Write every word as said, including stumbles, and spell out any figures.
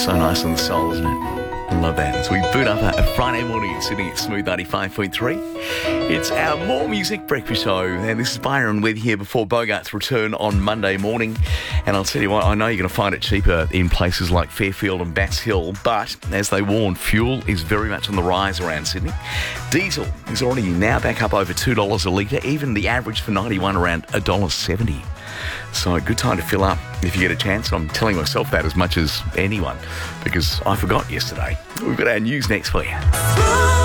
So nice on the soul, isn't it? I love that. As we boot up a, a Friday morning sitting at Smooth ninety-five point three. It's our More Music Breakfast Show. And this is Byron with here before Bogart's return on Monday morning. And I'll tell you what, I know you're going to find it cheaper in places like Fairfield and Bats Hill. But as they warn, fuel is very much on the rise around Sydney. Diesel is already now back up over two dollars a litre. Even the average for ninety-one around one dollar seventy. So a good time to fill up if you get a chance. I'm telling myself that as much as anyone because I forgot yesterday. We've got our news next for you.